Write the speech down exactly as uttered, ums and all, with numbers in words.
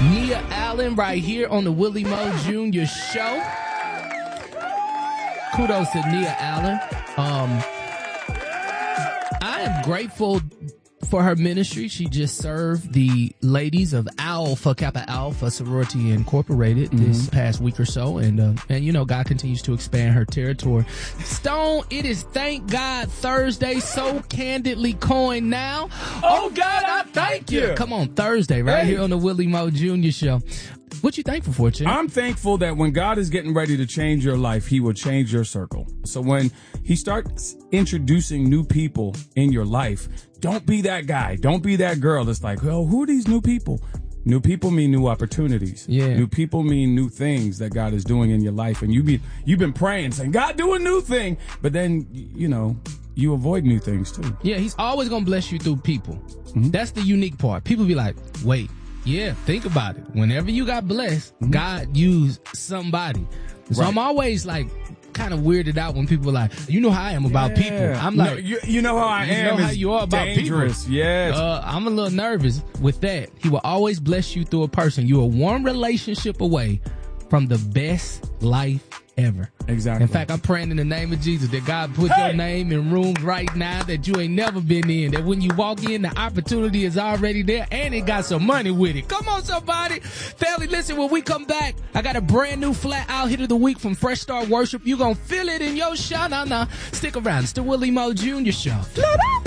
Nia Allen right here on the Willie Mo Junior Show. Kudos to Nia Allen. Um, I am grateful for her ministry. She just served the ladies of Alpha Kappa Alpha Sorority Incorporated mm-hmm. this past week or so. And, uh, and, you know, God continues to expand her territory. Stone, it is Thank God Thursday, so candidly coined now. Oh, God, I thank you. Come on, Thursday, right hey. here on the Willie Mo Junior Show. What you thankful for, Chip? I'm thankful that when God is getting ready to change your life, he will change your circle. So when he starts introducing new people in your life, don't be that guy. Don't be that girl that's like, well, who are these new people? New people mean new opportunities. Yeah. New people mean new things that God is doing in your life. And you be, you've been praying, saying, God, do a new thing. But then, you know, you avoid new things too. Yeah, he's always going to bless you through people. Mm-hmm. That's the unique part. People be like, wait. Yeah, think about it. Whenever you got blessed, mm-hmm. God used somebody. So right. I'm always like kind of weirded out when people are like, you know how I am about yeah. people. I'm like, no, you, you know how I you am. know how you are about dangerous. people. Yes. Uh, I'm a little nervous with that. He will always bless you through a person. You're one relationship away from the best life ever. Exactly. In fact, I'm praying in the name of Jesus that God put hey! your name in rooms right now that you ain't never been in. That when you walk in, the opportunity is already there and it got some money with it. Come on, somebody. Family, listen, when we come back, I got a brand new flat out hit of the week from Fresh Start Worship. You gonna feel it in your show. Nah, nah. Stick around. It's the Willie Mo Junior Show.